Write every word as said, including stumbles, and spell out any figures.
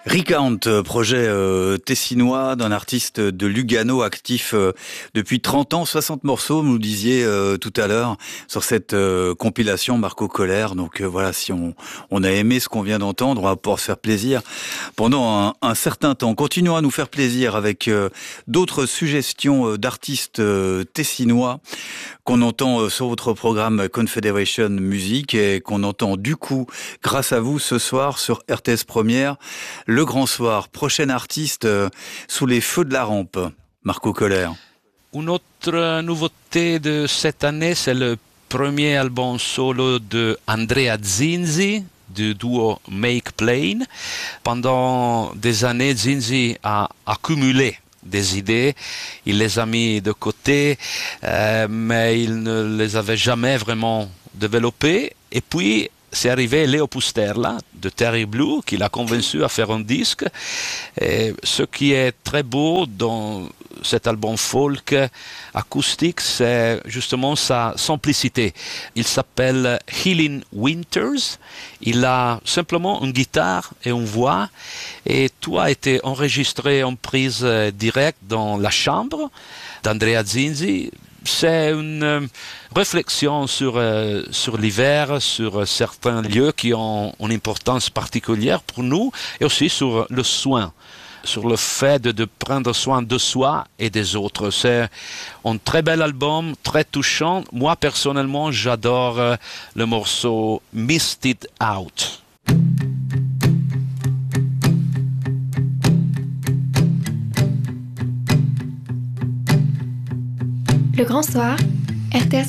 Recount, projet euh, tessinois d'un artiste de Lugano actif euh, depuis trente ans, soixante morceaux, vous nous disiez euh, tout à l'heure, sur cette euh, compilation Marco Kohler. Donc euh, voilà, si on, on a aimé ce qu'on vient d'entendre, on va pouvoir se faire plaisir pendant un, un certain temps. Continuons à nous faire plaisir avec euh, d'autres suggestions euh, d'artistes euh, tessinois qu'on entend euh, sur votre programme Confederation Music et qu'on entend du coup, grâce à vous, ce soir sur R T S Première. Le Grand Soir, prochain artiste euh, sous les feux de la rampe, Marco Kohler. Une autre nouveauté de cette année, c'est le premier album solo de Andrea Zinzi, du duo Make Plain. Pendant des années, Zinzi a accumulé des idées, il les a mis de côté, euh, mais il ne les avait jamais vraiment développées. Et puis, c'est arrivé Leo Pusterla de Terry Blue qui l'a convaincu à faire un disque. Et ce qui est très beau dans cet album folk acoustique, c'est justement sa simplicité. Il s'appelle Healing Winters. Il a simplement une guitare et une voix. Et tout a été enregistré en prise directe dans la chambre d'Andrea Zinzi. C'est une réflexion sur, euh, sur l'hiver, sur certains lieux qui ont une importance particulière pour nous, et aussi sur le soin, sur le fait de, de prendre soin de soi et des autres. C'est un très bel album, très touchant. Moi, personnellement, j'adore euh, le morceau Misted Out. Le Grand Soir, R T S